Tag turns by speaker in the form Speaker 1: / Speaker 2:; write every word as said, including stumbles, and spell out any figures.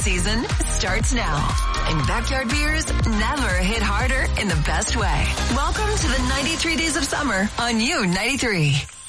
Speaker 1: season starts now. And backyard beers never hit harder in the best way. Welcome to the ninety-three Days of Summer on U ninety-three.